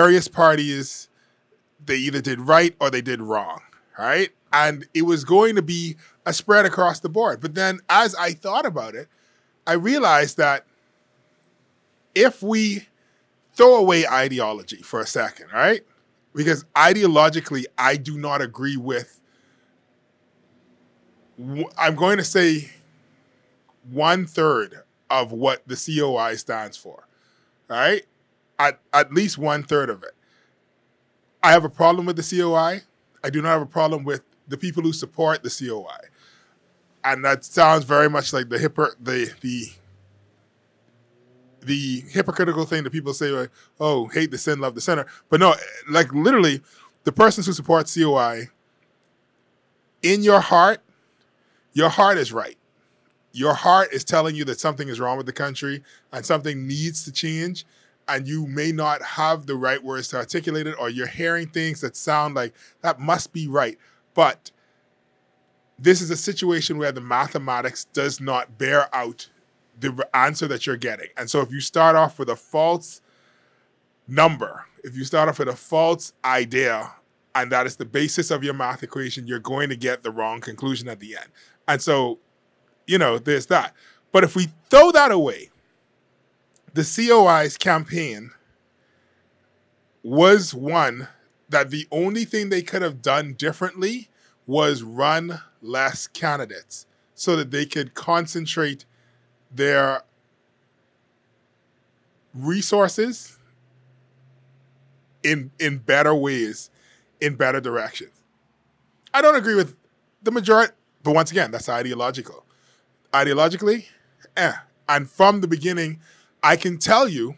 various parties, they either did right or they did wrong, right? And it was going to be a spread across the board. But then as I thought about it, I realized that if we throw away ideology for a second, right? Because ideologically, I do not agree with, I'm going to say 1/3 of what the COI stands for, right? At least 1/3 of it. I have a problem with the COI. I do not have a problem with the people who support the COI. And that sounds very much like the hypocritical thing that people say, like, oh, hate the sin, love the sinner. But no, like literally, the persons who support COI, in your heart is right. Your heart is telling you that something is wrong with the country and something needs to change, and you may not have the right words to articulate it, or you're hearing things that sound like that must be right. But this is a situation where the mathematics does not bear out the answer that you're getting. And so if you start off with a false number, if you start off with a false idea, and that is the basis of your math equation, you're going to get the wrong conclusion at the end. And so, there's that. But if we throw that away, the COI's campaign was one that the only thing they could have done differently was run less candidates so that they could concentrate their resources in better ways, in better directions. I don't agree with the majority, but once again, that's ideological. Ideologically, And from the beginning, I can tell you,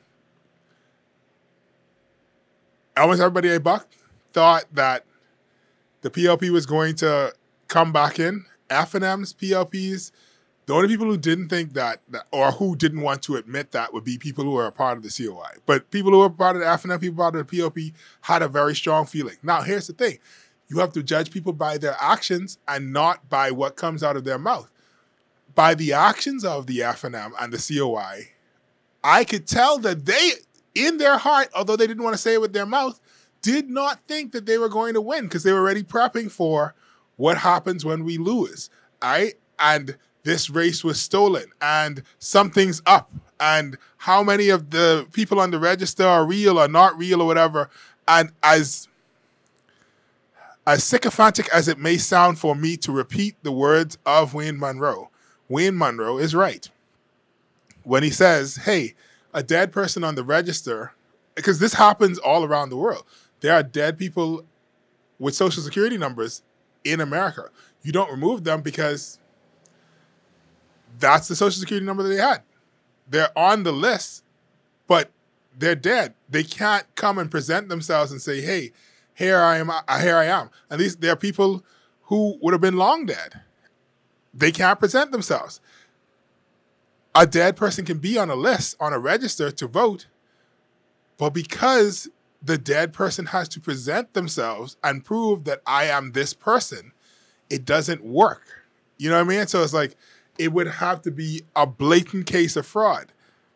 almost everybody I bucked thought that the PLP was going to come back in. FNM's PLPs, the only people who didn't think that, or who didn't want to admit that, would be people who are a part of the COI. But people who are part of the FNM, people part of the PLP, had a very strong feeling. Now, here's the thing. You have to judge people by their actions and not by what comes out of their mouth. By the actions of the FNM and the COI, I could tell that they, in their heart, although they didn't want to say it with their mouth, did not think that they were going to win because they were already prepping for what happens when we lose, right? And this race was stolen and something's up and how many of the people on the register are real or not real or whatever. And as sycophantic as it may sound for me to repeat the words of Wayne Munro is right when he says, hey, a dead person on the register, because this happens all around the world. There are dead people with social security numbers in America. You don't remove them because that's the social security number that they had. They're on the list, but they're dead. They can't come and present themselves and say, hey, here I am. And there are people who would have been long dead. They can't present themselves. A dead person can be on a list, on a register to vote, but because the dead person has to present themselves and prove that I am this person, it doesn't work. You know what I mean? So it's like, it would have to be a blatant case of fraud.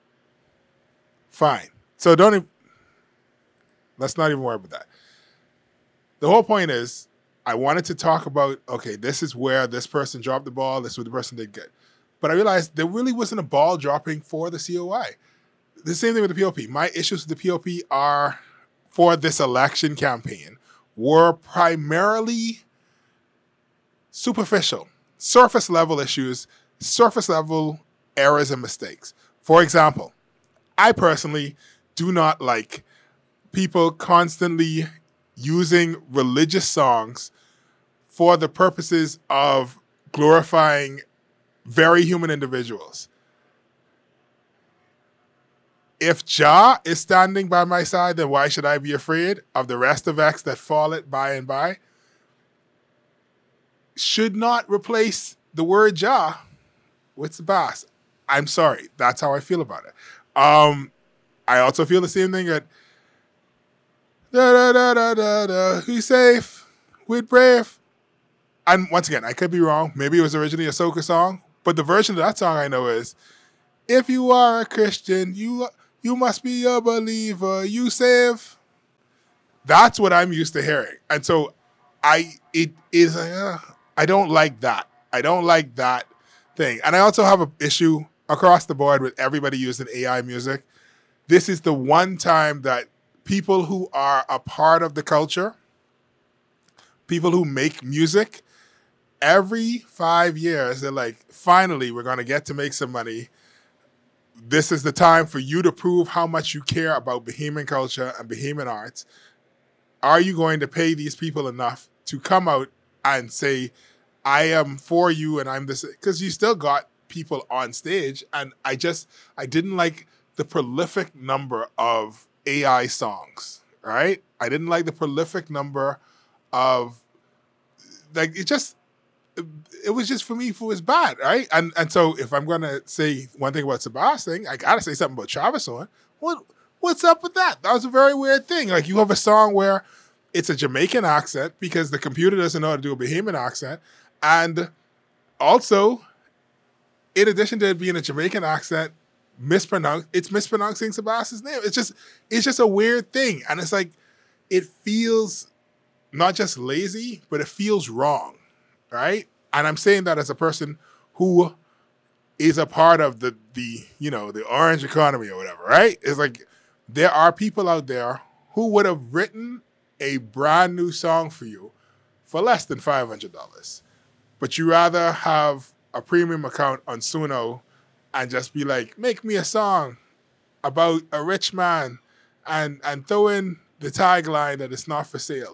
Fine. So let's not even worry about that. The whole point is, I wanted to talk about, okay, this is where this person dropped the ball, this is what the person did good. But I realized there really wasn't a ball dropping for the COI. The same thing with the PLP. My issues with the PLP are, for this election campaign, were primarily superficial, surface level issues, surface level errors and mistakes. For example, I personally do not like people constantly using religious songs for the purposes of glorifying very human individuals. If Jah is standing by my side, then why should I be afraid of the rest of X that fall it by and by? Should not replace the word Jah with Sabas. I'm sorry. That's how I feel about it. I also feel the same thing that we safe, we're brave. And once again, I could be wrong. Maybe it was originally a soca song, but the version of that song I know is, if you are a Christian, you must be a believer. You save. That's what I'm used to hearing. And so it is, I don't like that. I don't like that thing. And I also have an issue across the board with everybody using AI music. This is the one time that people who are a part of the culture, people who make music, every 5 years, they're like, finally, we're going to get to make some money. This is the time for you to prove how much you care about Bahamian culture and Bahamian arts. Are you going to pay these people enough to come out and say, I am for you and I'm this? Because you still got people on stage. And I didn't like the prolific number of AI songs, right? I didn't like the prolific number of, like, it was just, for me, it was bad, right? And so if I'm gonna say one thing about Sebastian, I gotta say something about Travis on. What's up with that? That was a very weird thing. Like, you have a song where it's a Jamaican accent because the computer doesn't know how to do a Bahamian accent, and also, in addition to it being a Jamaican accent, it's mispronouncing Sebastian's name. It's just a weird thing, and it's like, it feels not just lazy, but it feels wrong, right? And I'm saying that as a person who is a part of the orange economy or whatever, right? It's like, there are people out there who would have written a brand new song for you for less than $500, but you rather have a premium account on Suno and just be like, make me a song about a rich man, and throw in the tagline that it's not for sale.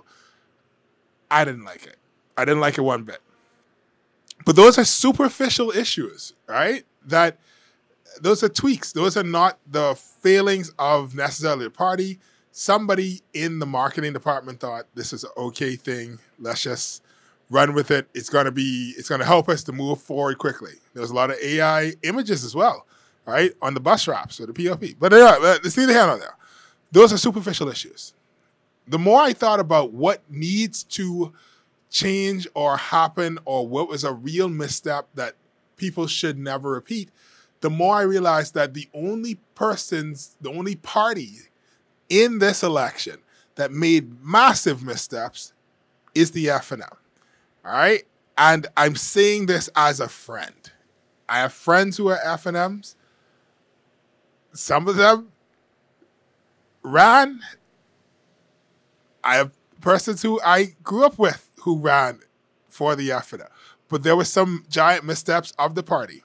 I didn't like it. I didn't like it one bit. But those are superficial issues, right? That those are tweaks. Those are not the failings of necessarily the party. Somebody in the marketing department thought this is an okay thing. Let's just run with it. It's gonna help us to move forward quickly. There's a lot of AI images as well, right? On the bus wraps or the POP. But it's neither here nor there. Those are superficial issues. The more I thought about what needs to change or happen, or what was a real misstep that people should never repeat, the more I realized that the only party in this election that made massive missteps is the FNM. All right. And I'm saying this as a friend. I have friends who are FNMs. Some of them ran. I have persons who I grew up with who ran for the FNM. But there were some giant missteps of the party.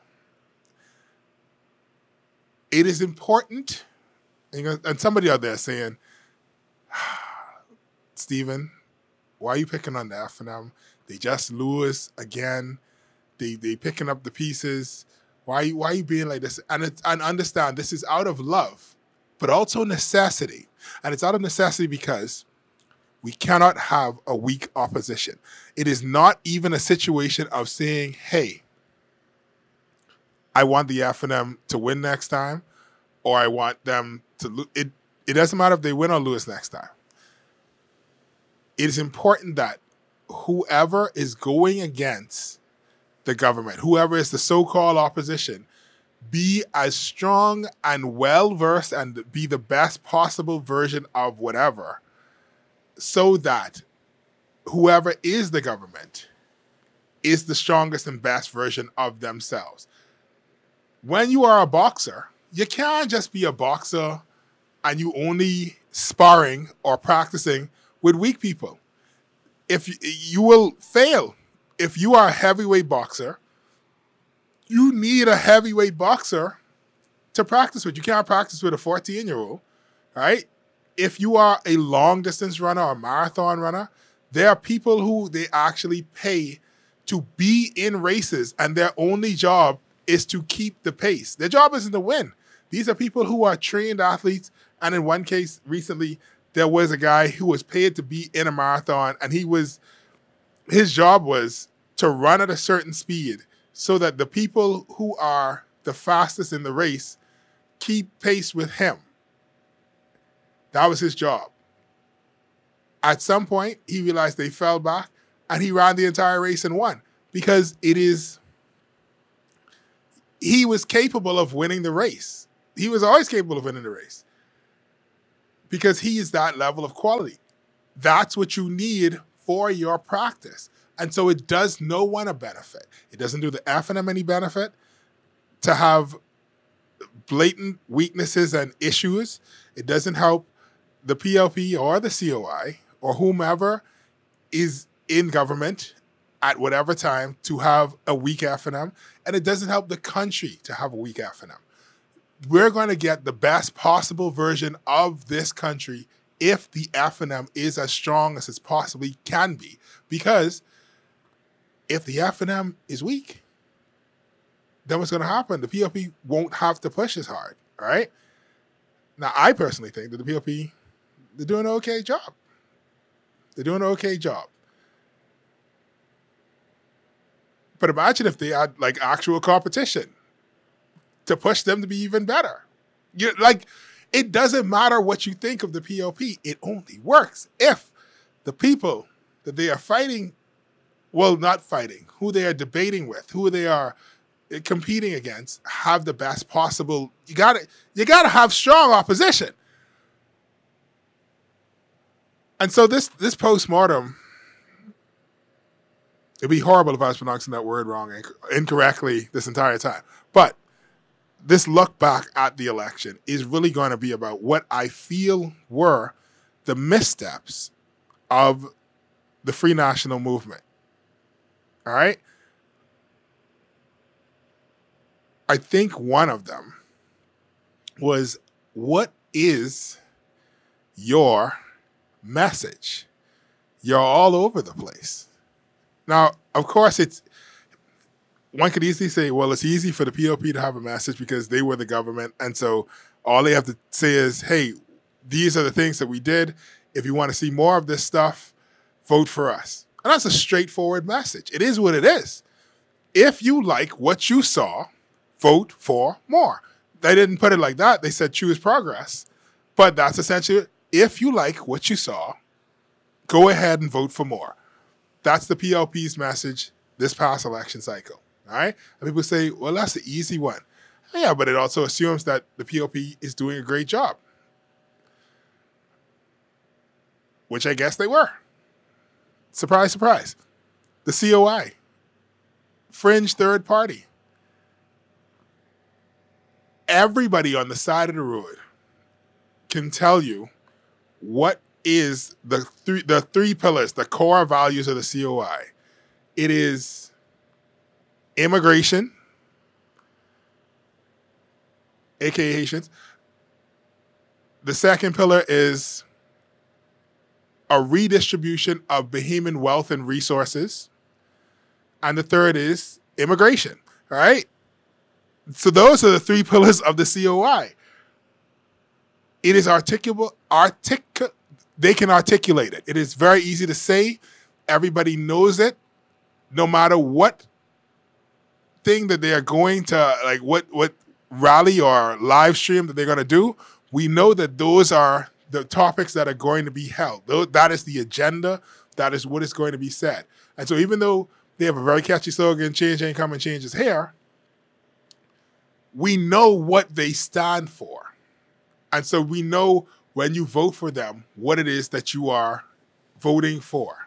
It is important, and somebody out there saying, Stephen, why are you picking on the FNM? They just lose again. They picking up the pieces. Why are you being like this? And understand, this is out of love, but also necessity. And it's out of necessity because we cannot have a weak opposition. It is not even a situation of saying, hey, I want the FNM to win next time, or I want them to lose. It doesn't matter if they win or lose next time. It is important that whoever is going against the government, whoever is the so-called opposition, be as strong and well-versed and be the best possible version of whatever, so that whoever is the government is the strongest and best version of themselves. When you are a boxer, you can't just be a boxer and you only sparring or practicing with weak people. If you will fail. If you are a heavyweight boxer, you need a heavyweight boxer to practice with. You can't practice with a 14-year-old, right? If you are a long distance runner or marathon runner, there are people who they actually pay to be in races, and their only job is to keep the pace. Their job isn't to win. These are people who are trained athletes. And in one case recently, there was a guy who was paid to be in a marathon, and his job was to run at a certain speed so that the people who are the fastest in the race keep pace with him. That was his job. At some point, he realized they fell back, and he ran the entire race and won, because he was capable of winning the race. He was always capable of winning the race because he is that level of quality. That's what you need for your practice. And so it does no one a benefit. It doesn't do the FNM any benefit to have blatant weaknesses and issues. It doesn't help the PLP or the COI or whomever is in government at whatever time to have a weak FNM, and it doesn't help the country to have a weak FNM. We're going to get the best possible version of this country if the FNM is as strong as it possibly can be. Because if the FNM is weak, then what's going to happen? The PLP won't have to push as hard. All right. Now, I personally think that the PLP, they're doing an okay job. They're doing an okay job. But imagine if they had like actual competition to push them to be even better. Like, it doesn't matter what you think of the PLP. It only works if the people that they are fighting, well, not fighting, who they are debating with, who they are competing against, have the best possible. You gotta have strong opposition. And so this postmortem, it'd be horrible if I was pronouncing that word wrong incorrectly this entire time. But this look back at the election is really going to be about what I feel were the missteps of the Free National Movement. All right. I think one of them was, what is your message? You're all over the place. Now, of course, one could easily say, well, it's easy for the PLP to have a message because they were the government. And so all they have to say is, hey, these are the things that we did. If you want to see more of this stuff, vote for us. And that's a straightforward message. It is what it is. If you like what you saw, vote for more. They didn't put it like that. They said choose progress. But that's essentially it. If you like what you saw, go ahead and vote for more. That's the PLP's message this past election cycle. All right? And people say, well, that's the easy one. Yeah, but it also assumes that the PLP is doing a great job, which I guess they were. Surprise, surprise. The COI, fringe third party. Everybody on the side of the road can tell you what is the three pillars, the core values of the COI. It is immigration, aka Haitians. The second pillar is a redistribution of Bahamian wealth and resources. And the third is immigration. All right. So those are the three pillars of the COI. It is articulable. They can articulate it. It is very easy to say. Everybody knows it. No matter what thing that they are going to, like what rally or live stream that they're going to do, we know that those are the topics that are going to be held. That is the agenda. That is what is going to be said. And so even though they have a very catchy slogan, change ain't coming, change is here, we know what they stand for. And so we know when you vote for them, what it is that you are voting for.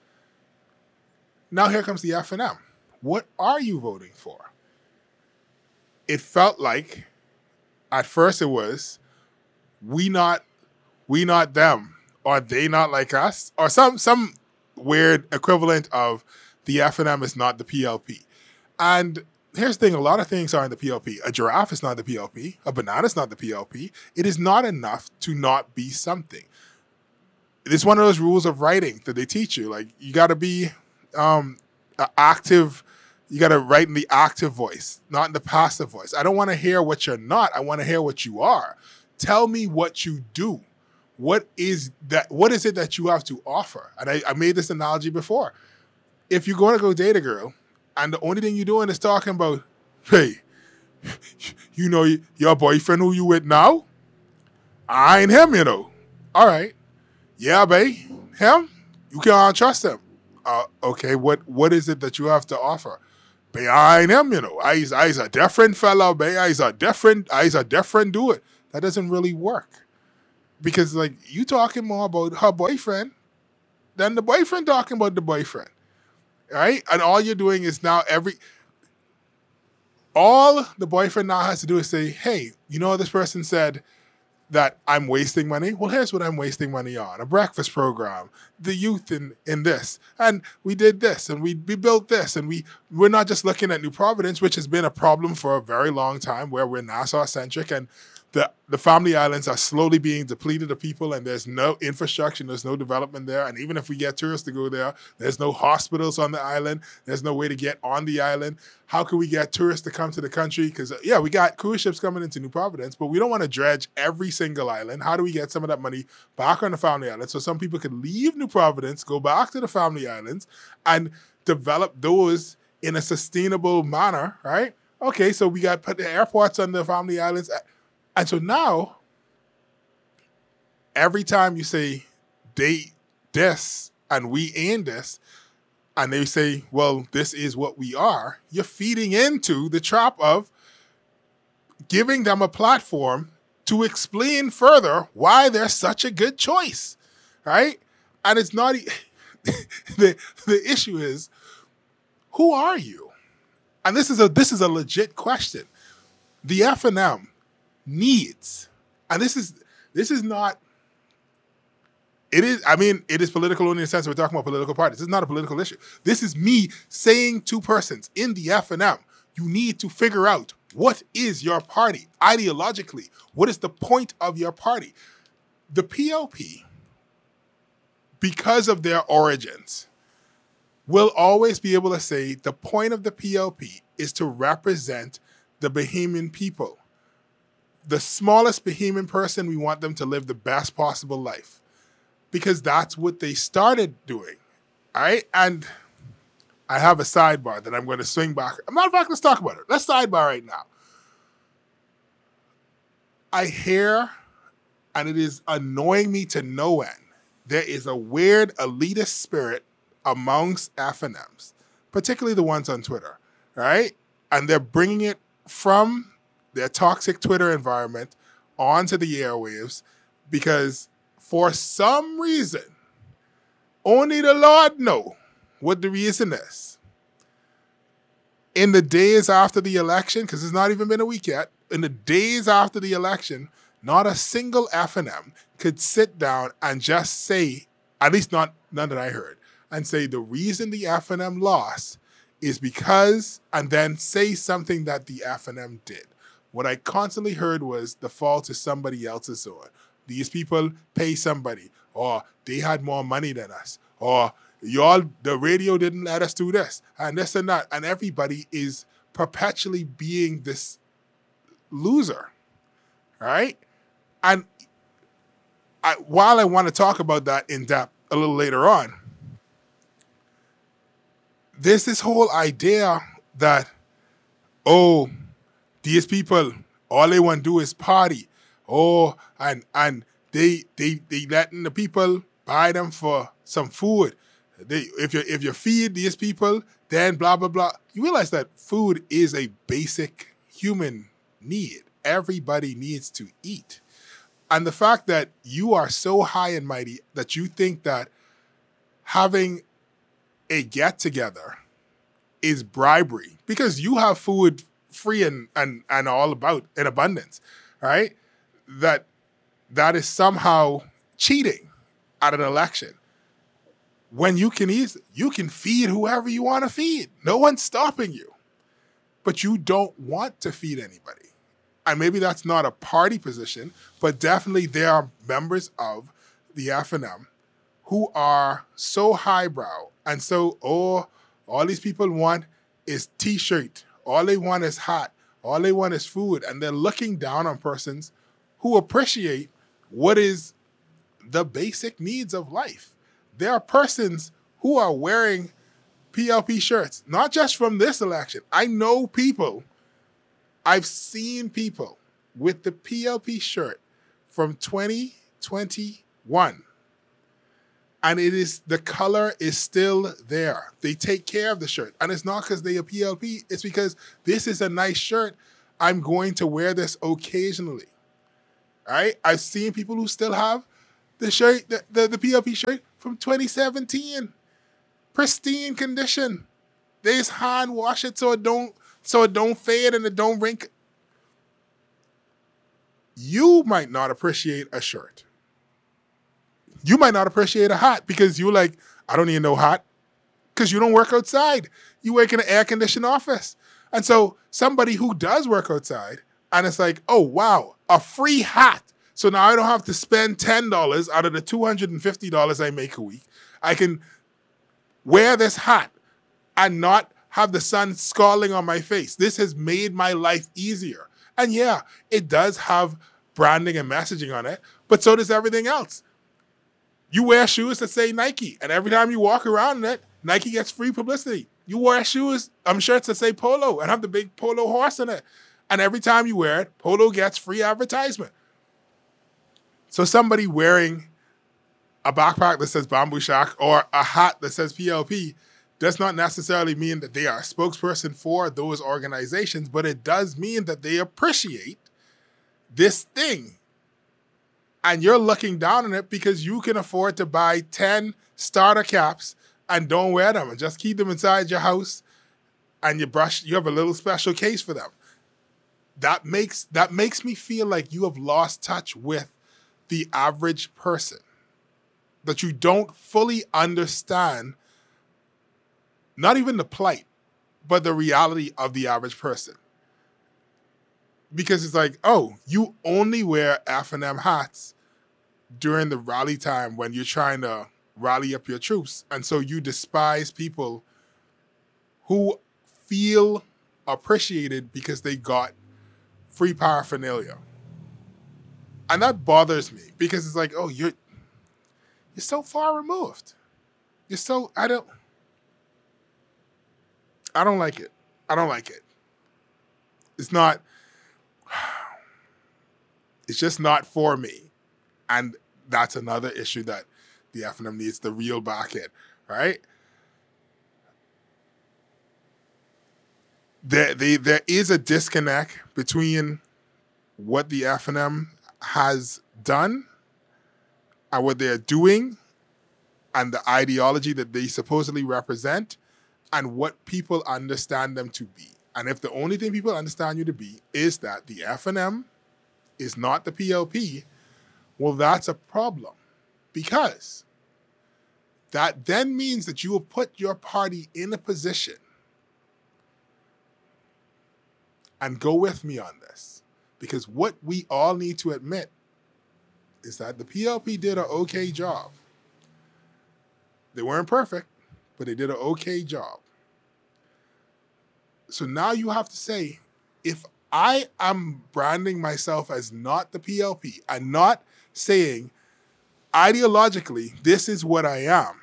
Now here comes the FNM. What are you voting for? It felt like, at first it was, we not them, or they not like us, or some weird equivalent of the FNM is not the PLP. And here's the thing, a lot of things are in the PLP. A giraffe is not the PLP. A banana is not the PLP. It is not enough to not be something. It's one of those rules of writing that they teach you. Like, you got to be active. You got to write in the active voice, not in the passive voice. I don't want to hear what you're not. I want to hear what you are. Tell me what you do. What is that? What is it that you have to offer? And I made this analogy before. If you're going to go date a girl and the only thing you're doing is talking about, hey, you know your boyfriend who you with now? I ain't him, you know. All right. Yeah, babe. Him? You can't trust him. Okay, what is it that you have to offer? Babe, I ain't him, you know. I's a different fella, babe. I's a different dude. That doesn't really work. Because, like, you talking more about her boyfriend than the boyfriend talking about the boyfriend, right? And all you're doing is now all the boyfriend now has to do is say, hey, you know, this person said that I'm wasting money. Well, here's what I'm wasting money on: a breakfast program, the youth in this, and we did this, and we built this, and we're not just looking at New Providence, which has been a problem for a very long time, where we're Nassau centric, and the Family Islands are slowly being depleted of people, and there's no infrastructure, there's no development there. And even if we get tourists to go there, there's no hospitals on the island. There's no way to get on the island. How can we get tourists to come to the country? Because, yeah, we got cruise ships coming into New Providence, but we don't want to dredge every single island. How do we get some of that money back on the Family Islands so some people could leave New Providence, go back to the Family Islands, and develop those in a sustainable manner, right? Okay, so we got put the airports on the Family Islands. And so now, every time you say they this and we ain't this, and they say, well, this is what we are, you're feeding into the trap of giving them a platform to explain further why they're such a good choice, right? And it's not the issue is, who are you? And this is a legit question. The F&M needs, and this is not, it is, I mean, it is political only in the sense that we're talking about political parties. This is not a political issue. This is me saying to persons in the F&M, you need to figure out, what is your party ideologically? What is the point of your party? The PLP, because of their origins, will always be able to say the point of the PLP is to represent the Bahamian people. The smallest Bahamian person, we want them to live the best possible life, because that's what they started doing, all right? And I have a sidebar that I'm going to swing back. Matter of fact, let's talk about it. Let's sidebar right now. I hear, and it is annoying me to no end, there is a weird elitist spirit amongst F&Ms, particularly the ones on Twitter, right? And they're bringing it from their toxic Twitter environment onto the airwaves because for some reason, only the Lord know what the reason is. In the days after the election, because it's not even been a week yet, in the days after the election, not a single F&M could sit down and just say, at least none that I heard, and say the reason the F&M lost is because, and then say something that the F&M did. What I constantly heard was the fault is somebody else's own. These people pay somebody, or they had more money than us, or the radio didn't let us do this, and this and that. And everybody is perpetually being this loser, right? And while I want to talk about that in depth a little later on, there's this whole idea that, oh, these people, all they want to do is party. Oh, and they letting the people buy them for some food. If you feed these people, then blah, blah, blah. You realize that food is a basic human need. Everybody needs to eat. And the fact that you are so high and mighty that you think that having a get-together is bribery because you have food free and all about in abundance, right? That is somehow cheating at an election. When you can feed whoever you want to feed. No one's stopping you. But you don't want to feed anybody. And maybe that's not a party position, but definitely there are members of the F&M who are so highbrow and so, all these people want is T-shirt. All they want is hat. All they want is food. And they're looking down on persons who appreciate what is the basic needs of life. There are persons who are wearing PLP shirts, not just from this election. I know people, I've seen people with the PLP shirt from 2021. And the color is still there. They take care of the shirt. And it's not because they are PLP. It's because this is a nice shirt. I'm going to wear this occasionally. All right? I've seen people who still have the shirt, the PLP shirt from 2017, pristine condition. They just hand wash it so it don't fade and it don't wrinkle. You might not appreciate a shirt. You might not appreciate a hat because you like, I don't need no hat because you don't work outside. You work in an air-conditioned office. And so somebody who does work outside and it's like, oh, wow, a free hat. So now I don't have to spend $10 out of the $250 I make a week. I can wear this hat and not have the sun scalding on my face. This has made my life easier. And yeah, it does have branding and messaging on it, but so does everything else. You wear shoes that say Nike, and every time you walk around in it, Nike gets free publicity. You wear shoes, shirts that say Polo and have the big Polo horse in it. And every time you wear it, Polo gets free advertisement. So somebody wearing a backpack that says Bamboo Shack or a hat that says PLP does not necessarily mean that they are a spokesperson for those organizations, but it does mean that they appreciate this thing. And you're looking down on it because you can afford to buy 10 starter caps and don't wear them and just keep them inside your house and you have a little special case for them. That makes me feel like you have lost touch with the average person, that you don't fully understand not even the plight, but the reality of the average person. Because it's like, oh, you only wear F&M hats during the rally time when you're trying to rally up your troops. And so you despise people who feel appreciated because they got free paraphernalia. And that bothers me because it's like, oh, you're so far removed. I don't like it. I don't like it. It's just not for me. And that's another issue that the F&M needs to reel back in, right? There is a disconnect between what the F&M has done and what they're doing and the ideology that they supposedly represent and what people understand them to be. And if the only thing people understand you to be is that the F&M is not the PLP, well, that's a problem. Because that then means that you will put your party in a position, and go with me on this, because what we all need to admit is that the PLP did an okay job. They weren't perfect, but they did an okay job. So now you have to say, if I am branding myself as not the PLP and not saying ideologically, this is what I am,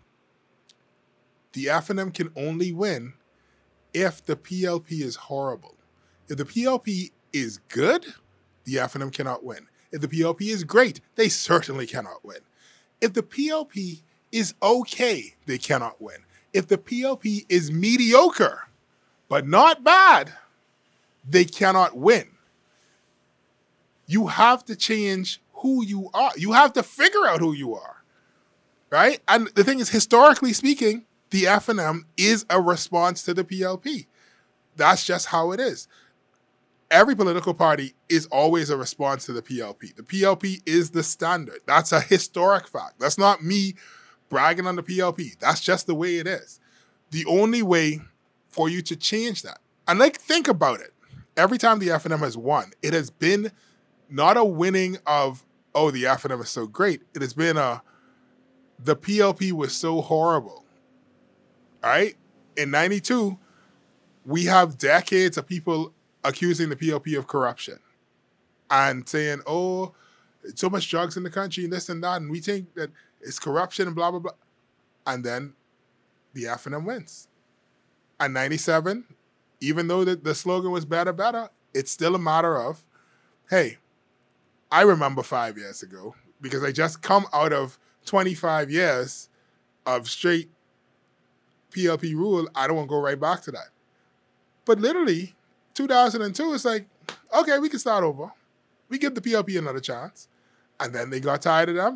the F&M can only win if the PLP is horrible. If the PLP is good, the F&M cannot win. If the PLP is great, they certainly cannot win. If the PLP is okay, they cannot win. If the PLP is mediocre, but not bad, they cannot win. You have to change who you are. You have to figure out who you are, right? And the thing is, historically speaking, the F&M is a response to the PLP. That's just how it is. Every political party is always a response to the PLP. The PLP is the standard. That's a historic fact. That's not me bragging on the PLP. That's just the way it is. The only way for you to change that, and think about it. Every time the F&M has won, it has been not a winning of, oh, the F&M is so great. It has been the PLP was so horrible. All right? In 92, we have decades of people accusing the PLP of corruption and saying, oh, so much drugs in the country and this and that, and we think that it's corruption and blah, blah, blah. And then the F&M wins. And 97, even though the slogan was better, better, it's still a matter of, hey, I remember 5 years ago, because I just come out of 25 years of straight PLP rule. I don't want to go right back to that. But literally, 2002, it's like, okay, we can start over. We give the PLP another chance. And then they got tired of them.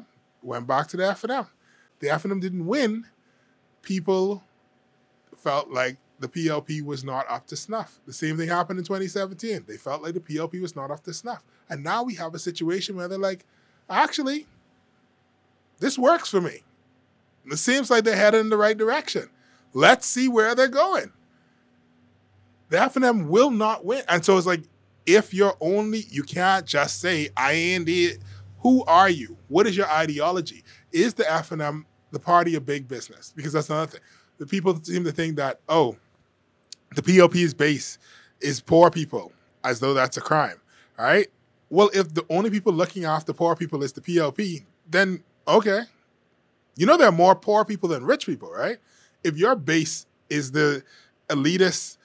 went back to the F&M. The F&M didn't win. People felt like the PLP was not up to snuff. The same thing happened in 2017. They felt like the PLP was not up to snuff. And now we have a situation where they're like, actually, this works for me. It seems like they're headed in the right direction. Let's see where they're going. The F&M will not win. And so it's like, if you're only, you can't just say, I ain't it. Who are you? What is your ideology? Is the F&M the party of big business? Because that's another thing. The people seem to think that, oh, the PLP's base is poor people, as though that's a crime, all right? Well, if the only people looking after poor people is the PLP, then okay. You know there are more poor people than rich people, right? If your base is the elitist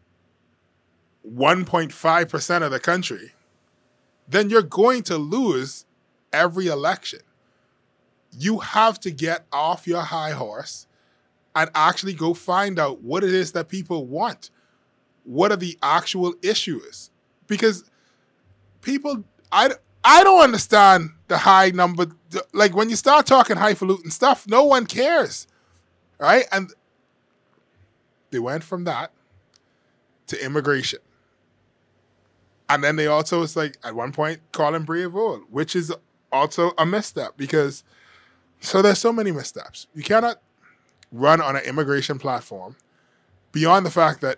1.5% of the country, then you're going to lose every election. You have to get off your high horse and actually go find out what it is that people want. What are the actual issues? Because people, I don't understand the high number. Like when you start talking highfalutin stuff, no one cares, right? And they went from that to immigration. And then they also, it's like at one point, calling Brave Old, which is also a misstep because, so there's so many missteps. You cannot run on an immigration platform beyond the fact that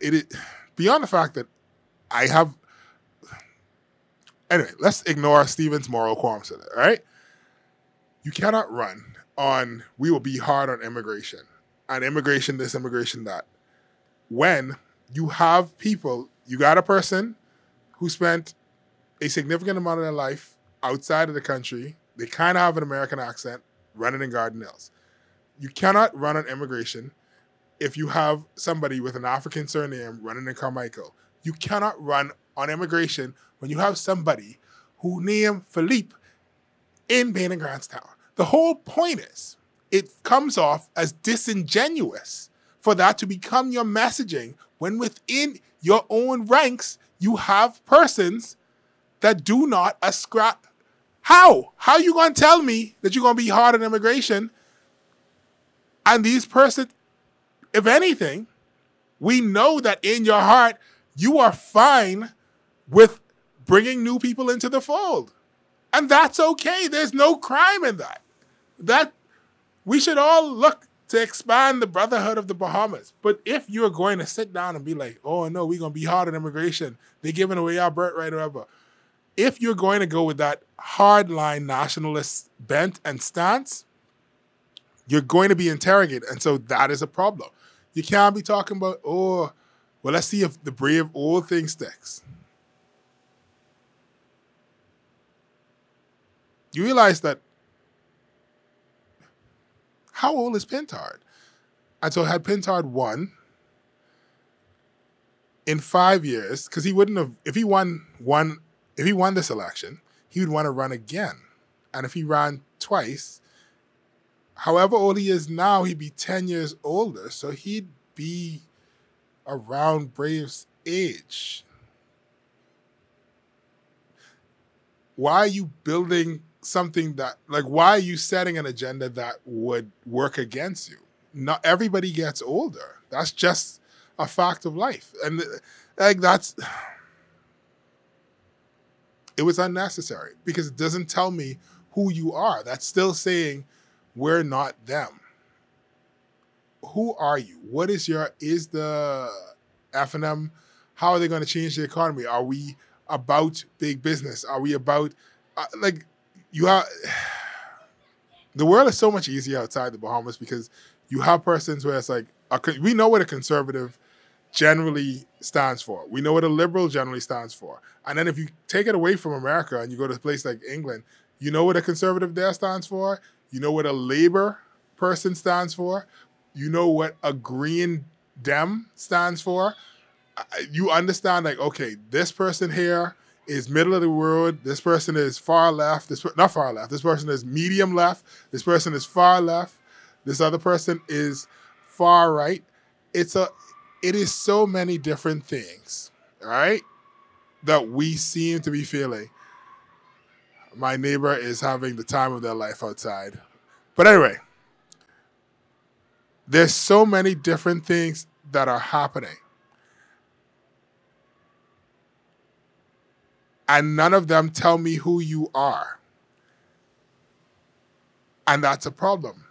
I have, anyway, let's ignore Stephen's moral qualms in it, right? You cannot run on, we will be hard on immigration, and immigration this, immigration that, when you have people, you got a person who spent a significant amount of their life outside of the country, they kind of have an American accent, running in Garden Hills. You cannot run on immigration if you have somebody with an African surname running in Carmichael. You cannot run on immigration when you have somebody who named Philippe in Bain and Grantstown. The whole point is, it comes off as disingenuous for that to become your messaging when within your own ranks, you have persons that do not ascribe. How? How are you going to tell me that you're going to be hard on immigration? And these persons, if anything, we know that in your heart, you are fine with bringing new people into the fold. And that's okay. There's no crime in that. That we should all look to expand the brotherhood of the Bahamas. But if you're going to sit down and be like, oh no, we're going to be hard on immigration, they're giving away our birthright or whatever. If you're going to go with that hardline nationalist bent and stance, you're going to be interrogated. And so that is a problem. You can't be talking about, oh, well, let's see if the Brave Old thing sticks. You realize that, how old is Pintard? And so had Pintard won in 5 years, because he wouldn't have, if he won this election, he would want to run again. And if he ran twice, however old he is now, he'd be 10 years older. So he'd be around Brave's age. Why are you building something that, like, why are you setting an agenda that would work against you? Not everybody gets older. That's just a fact of life. And like it was unnecessary because it doesn't tell me who you are. That's still saying we're not them. Who are you? What is the F&M, how are they going to change the economy? Are we about big business? Are we about, the world is so much easier outside the Bahamas because you have persons where it's like, we know what a conservative generally stands for. We know what a liberal generally stands for. And then if you take it away from America and you go to a place like England, you know what a conservative there stands for. You know what a labor person stands for. You know what a green dem stands for. You understand, like, okay, this person here is middle of the road. This person is far left. Not far left. This person is medium left. This person is far left. This other person is far right. It is so many different things, right, that we seem to be feeling. My neighbor is having the time of their life outside. But anyway, there's so many different things that are happening. And none of them tell me who you are. And that's a problem.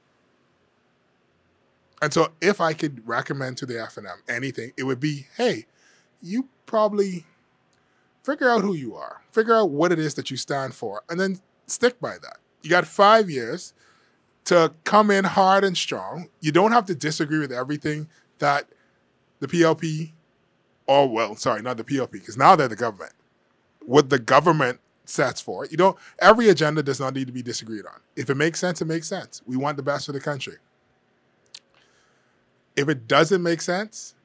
And so if I could recommend to the FNM anything, it would be, hey, you probably figure out who you are. Figure out what it is that you stand for, and then stick by that. You got 5 years to come in hard and strong. You don't have to disagree with everything that the PLP, not the PLP, because now they're the government. What the government sets for. Every agenda does not need to be disagreed on. If it makes sense, it makes sense. We want the best for the country. If it doesn't make sense,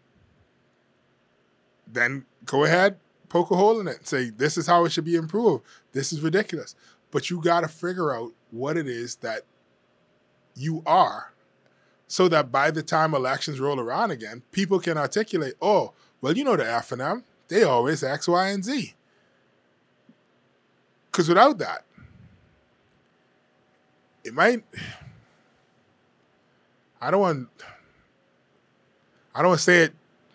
then go ahead, poke a hole in it and say, this is how it should be improved. This is ridiculous. But you got to figure out what it is that you are so that by the time elections roll around again, people can articulate, oh, well, the FNM, they always X, Y, and Z. Because without that, it might, I don't want to say it.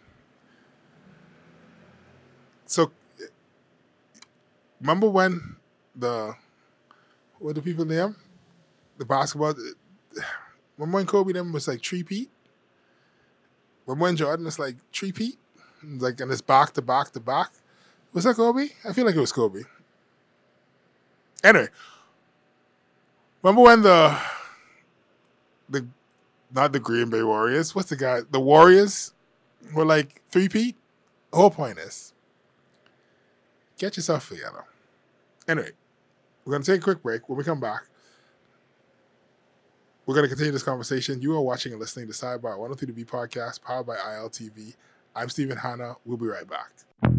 So, remember when what do people name? The basketball, remember when Kobe them was like Tree Pete? Remember when Jordan was like Tree Pete? Like, and it's back to back to back. Was that Kobe? I feel like it was Kobe. Anyway, remember when the not the Green Bay Warriors, what's the guy? The Warriors were like 3-peat? The whole point is, get yourself together. Anyway, we're going to take a quick break. When we come back, we're going to continue this conversation. You are watching and listening to Sidebar 103 The Beat podcast, powered by ILTV. I'm Stephen Hanna. We'll be right back.